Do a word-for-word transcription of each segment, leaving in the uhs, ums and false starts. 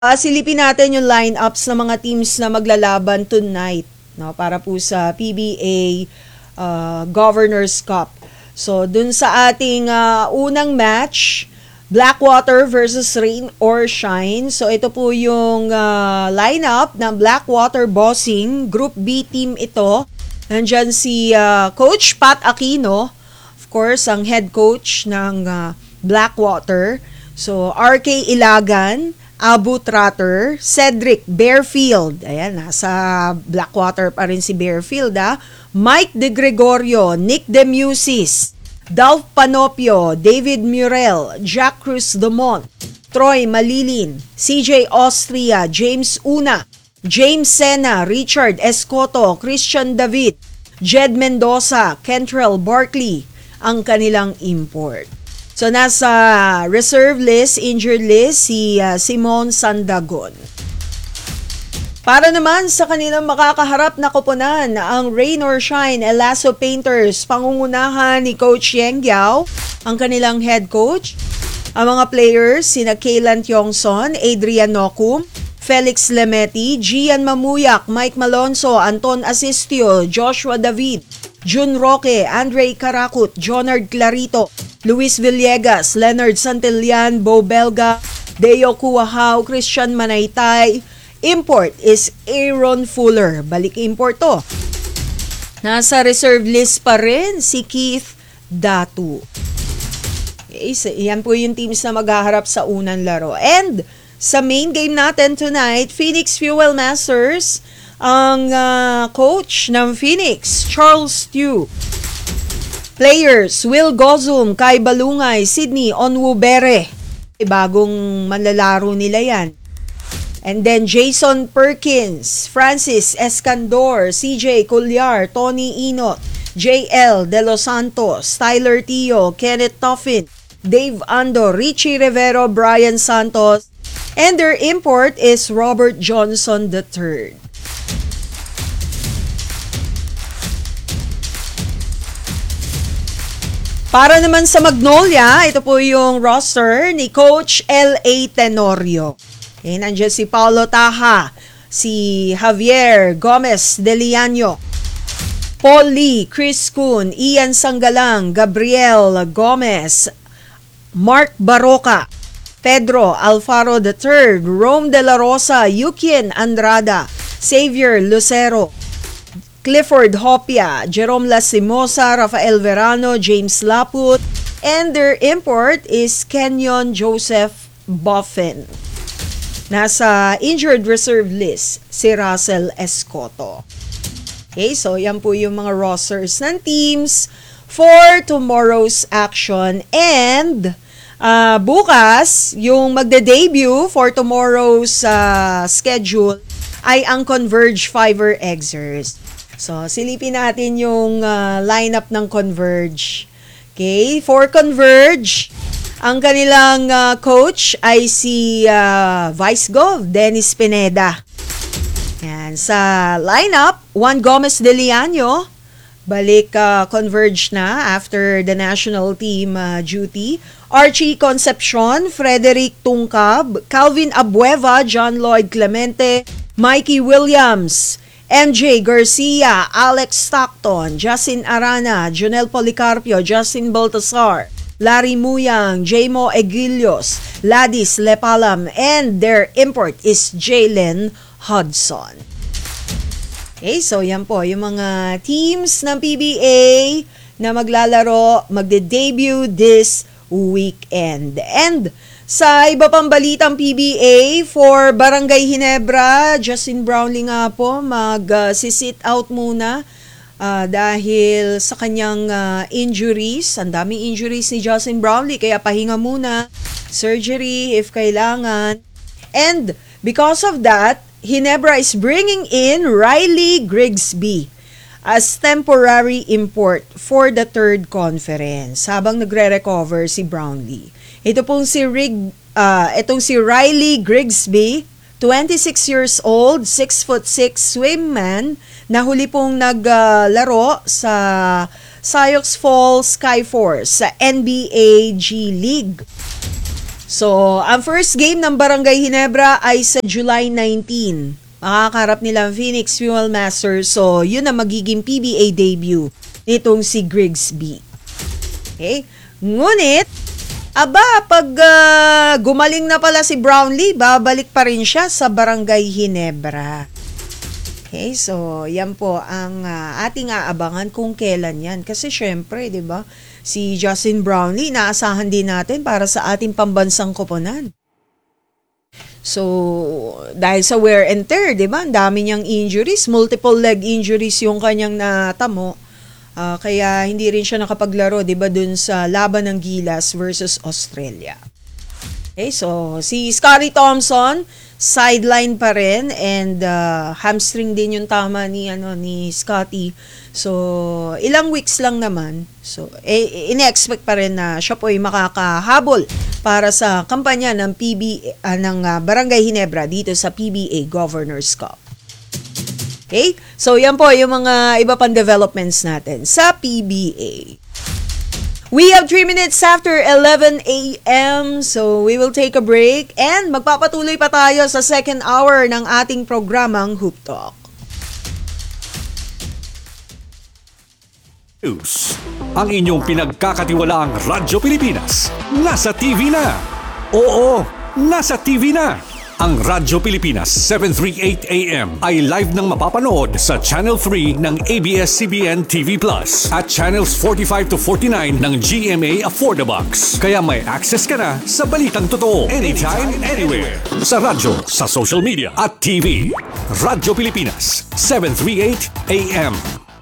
Ah, silipin natin yung lineups ng mga teams na maglalaban tonight, no, para po sa P B A uh, Governors Cup. So, dun sa ating uh, unang match, Blackwater versus Rain or Shine. So, ito po yung uh, lineup ng Blackwater Bossing. Group B team ito. Nandyan si uh, Coach Pat Aquino, of course, ang head coach ng uh, Blackwater. So, R K Ilagan, Abu Trotter, Cedric Bearfield, ayan, nasa Blackwater pa rin si Bearfield, ha? Mike De Gregorio, Nick Demusis, Dolph Panopio, David Murel, Jack Cruz Dumont, Troy Malilin, C J Austria, James Una, James Sena, Richard Escoto, Christian David, Jed Mendoza, Kentrell Barkley, ang kanilang import. So, nasa reserve list, injured list, si uh, Simon Sandagon. Para naman sa kanilang makakaharap na koponan, ang Rain or Shine El Lasso Painters, pangungunahan ni Coach Yeng Giao, ang kanilang head coach. Ang mga players, sina Kaylan Tiongson, Adrian Nocum, Felix Lemeti, Gian Mamuyak, Mike Malonzo, Anton Asistio, Joshua David, Jun Roque, Andre Carakut, Jonard Clarito, Luis Villegas, Leonard Santillan, Bo Belga, Deo Kuahao, Christian Manaytay. Import is Aaron Fuller. Balik import to. Nasa reserve list pa rin si Keith Datu. Okay, so yan po yung teams na maghaharap sa unang laro. And sa main game natin tonight, Phoenix Fuel Masters, ang uh, coach ng Phoenix, Charles Tew. Players, Will Gozum, Kai Balungay, Sydney Onwubere. Bagong manlalaro nila yan. And then Jason Perkins, Francis Escandor, C J Culyar, Tony Inot, J L De Los Santos, Tyler Tio, Kenneth Toffin, Dave Ando, Richie Rivero, Brian Santos. And their import is Robert Johnson the third. Para naman sa Magnolia, ito po yung roster ni Coach L A Tenorio. Okay, nandiyan si Paulo Taha, si Javier Gomez De Liano, Paul Lee, Chris Kuhn, Ian Sanggalang, Gabriel Gomez, Mark Baroca, Pedro Alfaro the third, Rome De La Rosa, Yukin Andrada, Xavier Lucero, Clifford Hopia, Jerome Lastimosa, Rafael Verano, James Laput, and their import is Kenyon Joseph Boffin. Nasa injured reserve list, si Russell Escoto. Okay, so yan po yung mga rosters ng teams for tomorrow's action. And uh, bukas, yung magde-debut for tomorrow's uh, schedule ay ang Converge Fiverr Exers. So, silipin natin yung uh, lineup ng Converge. Okay, for Converge, ang kanilang uh, coach ay si uh, Vice Gov, Dennis Pineda. Yan. Sa lineup, Juan Gomez De Liano, balik uh, Converge na after the national team uh, duty. Archie Concepcion, Frederick Tungkab, Calvin Abueva, John Lloyd Clemente, Mikey Williams, M J Garcia, Alex Stockton, Justin Arana, Jonel Policarpio, Justin Baltasar, Larry Muyang, Jmo Eguilios, Ladis Lepalam, and their import is Jalen Hudson. Okay, so yan po yung mga teams ng P B A na maglalaro, magde-debut this weekend. And sa iba pang balitang P B A, for Barangay Ginebra, Justin Brownlee nga po mag-sit uh, out muna uh, dahil sa kanyang uh, injuries. Ang daming injuries ni Justin Brownlee, kaya pahinga muna, surgery if kailangan. And because of that, Ginebra is bringing in Riley Grigsby as temporary import for the third conference habang nagre-recover si Brownlee. Ito pong si Rig, uh, itong si Riley Grigsby, twenty-six years old, six foot six swimman, na huli pong naglaro uh, sa Sioux Falls Skyforce sa N B A G League. So, ang first game ng Barangay Ginebra ay sa July nineteenth. Makakaharap nila ang Phoenix Fuel Masters. So, yun ang magiging P B A debut nitong si Grigsby. Okay? Ngunit, aba, pag uh, gumaling na pala si Brownlee, babalik pa rin siya sa Barangay Ginebra. Okay, so yan po ang uh, ating aabangan kung kailan yan. Kasi syempre, di ba, si Justin Brownlee, naasahan din natin para sa ating pambansang koponan. So, dahil sa wear and tear, di ba, ang dami niyang injuries, multiple leg injuries yung kanyang natamo. Uh, kaya hindi rin siya nakapaglaro, di ba, dun sa laban ng Gilas versus Australia. Okay, so si Scottie Thompson, sideline pa rin and uh, hamstring din yung tama ni ano ni Scottie. So ilang weeks lang naman. So eh, ine-expect pa rin na siya po ay makakahabol para sa kampanya ng P B A uh, ng uh, Barangay Ginebra dito sa P B A Governors Cup. Okay? So yan po yung mga iba pang developments natin sa P B A. We have three minutes after eleven a.m. So we will take a break and magpapatuloy pa tayo sa second hour ng ating programang Hoop Talk. News. Ang inyong pinagkakatiwalaang Radyo Pilipinas nasa T V na. Oo, nasa T V na. Ang Radyo Pilipinas seven thirty-eight a.m. ay live nang mapapanood sa Channel three ng A B S C B N T V Plus at Channels forty-five to forty-nine ng G M A Affordabox. Kaya may access ka na sa balitang totoo anytime, anywhere. Sa radyo, sa social media at T V. Radyo Pilipinas seven thirty-eight a.m.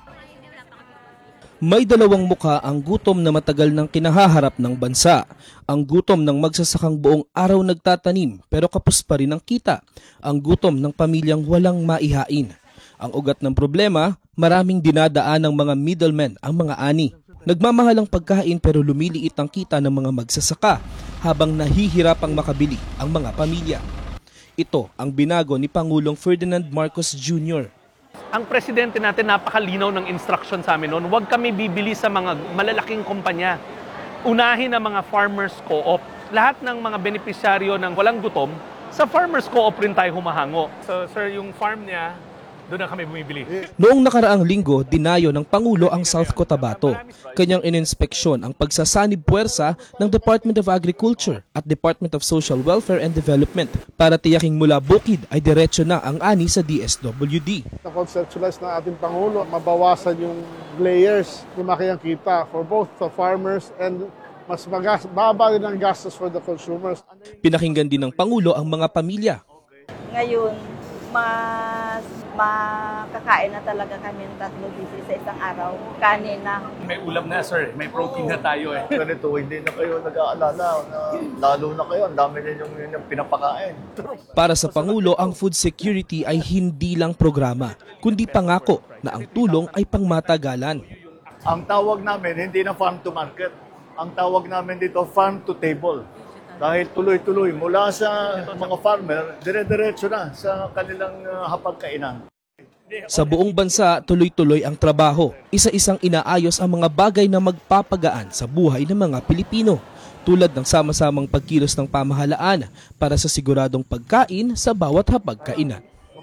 May dalawang muka ang gutom na matagal nang kinahaharap ng bansa. Ang gutom ng magsasakang buong araw nagtatanim pero kapos pa rin ang kita. Ang gutom ng pamilyang walang maihain. Ang ugat ng problema, maraming dinadaan ng mga middlemen ang mga ani. Nagmamahal ang pagkain pero lumiliit ang kita ng mga magsasaka habang nahihirapang makabili ang mga pamilya. Ito ang binago ni Pangulong Ferdinand Marcos Junior Ang presidente natin napakalinaw ng instruction sa amin noon, huwag kami bibili sa mga malalaking kumpanya. Unahin ang mga farmers co-op. Lahat ng mga benepisyaryo ng walang gutom, sa farmers co-op rin tayo humahango. So sir, yung farm niya, doon na kami bumibili. Noong nakaraang linggo, dinayo ng Pangulo ang South Cotabato. Kanyang ininspeksyon ang pagsasanib puwersa ng Department of Agriculture at Department of Social Welfare and Development para tiyaking mula bukid ay diretso na ang ani sa D S W D. Na-conceptualize ng ating Pangulo, mabawasan yung layers, lumaki ang kita for both the farmers and mas magas, baba din ang gastos for the consumers. Pinakinggan din ng Pangulo ang mga pamilya. Ngayon, mas makakain na talaga kami ng tatlo beses sa isang araw. Kanin na. May ulam na sir, may protein na tayo eh. Ganito, hindi na kayo nag-aalala na lalo na kayo, ang dami na yung, yung pinapakain. Para sa Pangulo, ang food security ay hindi lang programa, kundi pangako na ang tulong ay pangmatagalan. Ang tawag namin, hindi na farm to market. Ang tawag namin dito, farm to table. Dahil tuloy-tuloy, mula sa mga farmer, dire-diretso na sa kanilang uh, hapagkainan. Sa buong bansa, tuloy-tuloy ang trabaho. Isa-isang inaayos ang mga bagay na magpapagaan sa buhay ng mga Pilipino. Tulad ng sama-samang pagkilos ng pamahalaan para sa siguradong pagkain sa bawat hapagkainan.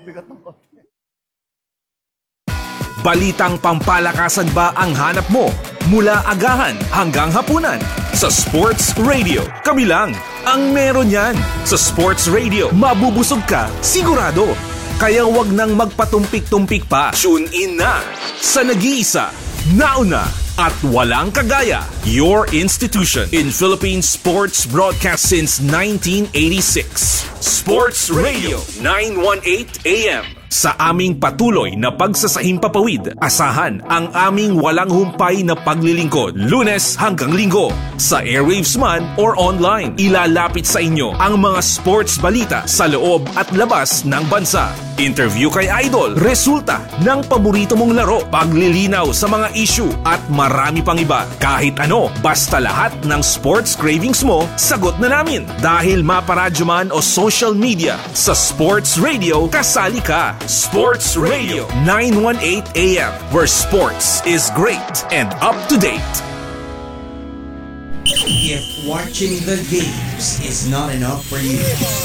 Balitang pampalakasan ba ang hanap mo? Mula agahan hanggang hapunan. Sa Sports Radio, kami lang ang meron yan. Sa Sports Radio, mabubusog ka, sigurado. Kaya wag nang magpatumpik-tumpik pa. Tune in na sa nag-iisa, nauna at walang kagaya. Your institution in Philippine sports broadcast since nineteen eighty-six. Sports Radio nine eighteen A M. Sa aming patuloy na pagsasahing papawid, asahan ang aming walang humpay na paglilingkod, Lunes hanggang Linggo. Sa airwaves man or online, ilalapit sa inyo ang mga sports balita sa loob at labas ng bansa. Interview kay Idol, resulta ng paborito mong laro, paglilinaw sa mga issue at marami pang iba. Kahit ano, basta lahat ng sports cravings mo, sagot na namin. Dahil maparadyo man o social media, sa Sports Radio, kasali ka. Sports Radio nine eighteen A M, where sports is great and up to date. If watching the games is not enough for you,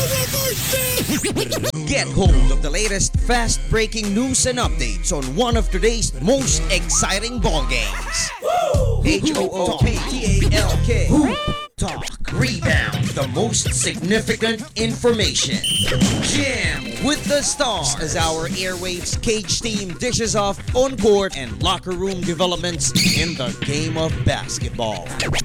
get hold of the latest fast-breaking news and updates on one of today's most exciting ball games. H O O K T A L K. Talk. Rebound. The most significant information. Jam with the stars as our airwaves cage team dishes off on-court and locker room developments in the game of basketball.